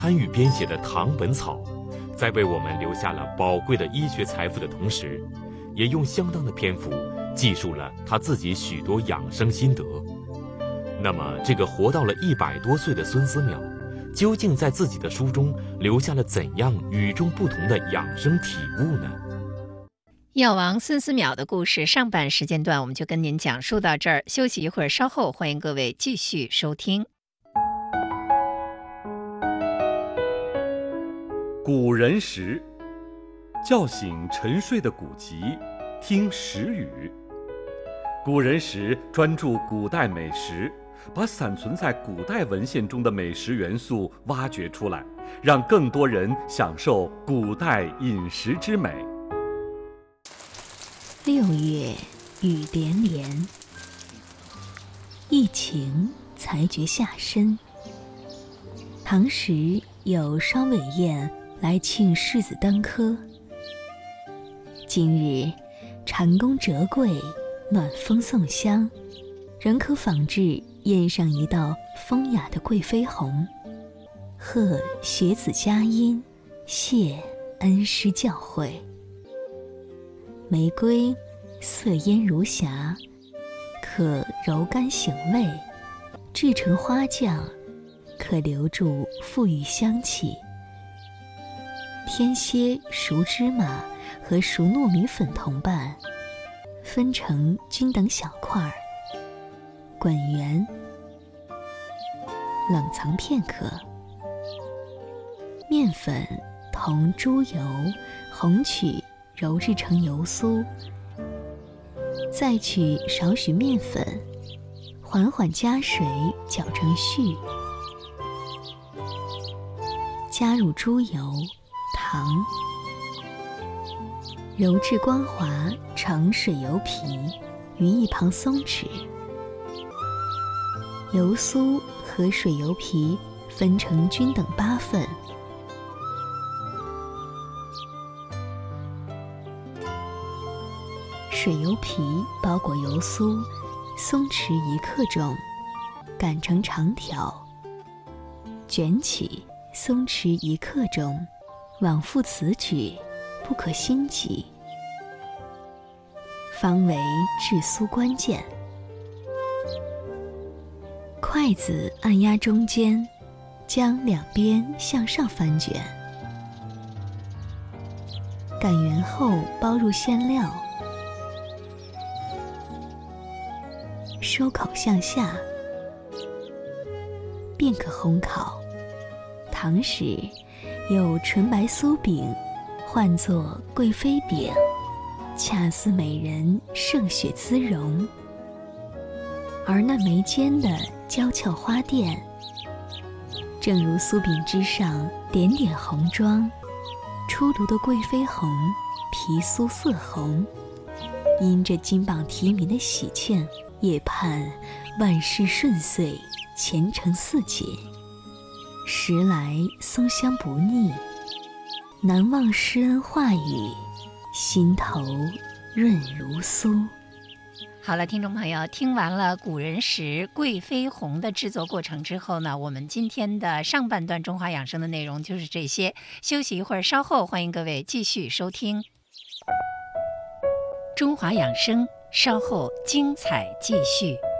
参与编写的《唐本草》，在为我们留下了宝贵的医学财富的同时，也用相当的篇幅记述了他自己许多养生心得。那么，这个活到了100多岁的孙思邈，究竟在自己的书中留下了怎样与众不同的养生体悟呢？ 药王孙思邈的故事上半时间段我们就跟您讲述到这儿，休息一会儿，稍后欢迎各位继续收听。 古人时，叫醒沉睡的古籍，听时语。古人时专注古代美食，把散存在古代文献中的美食元素挖掘出来，让更多人享受古代饮食之美。 6月雨连连，疫情才觉下身。唐时有烧尾宴来庆世子登科，今日蟾宫折桂，暖风送香，仍可仿制宴上一道风雅的贵妃红，贺学子佳音，谢恩师教诲。玫瑰色烟如霞，可柔肝醒胃，制成花酱，可留住馥郁香气。添些熟芝麻和熟糯米粉同拌，分成均等小块儿，滚圆，冷藏片刻。面粉同猪油、红曲揉制成油酥，再取少许面粉，缓缓加水搅成絮，加入猪油、糖，揉至光滑成水油皮，于一旁松弛。油酥和水油皮分成均等8份。水油皮包裹油酥，松弛1克重，擀成长条，卷起，松弛1克重，往复此举，不可心急，方为制酥关键。筷子按压中间，将两边向上翻卷，擀圆后包入馅料，收口向下，便可烘烤。唐时有纯白酥饼，唤作贵妃饼，恰似美人胜雪姿容。而那眉间的娇俏花钿，正如酥饼之上点点红妆，出炉的贵妃红，皮酥色红。因着金榜题名的喜庆，也盼万事顺遂，前程似锦。时来松香不腻，难忘施恩话语，心头润如酥。 好了，听众朋友，听完了古人时贵妃红的制作过程之后呢，我们今天的上半段中华养生的内容就是这些。休息一会儿，稍后欢迎各位继续收听中华养生，稍后精彩继续。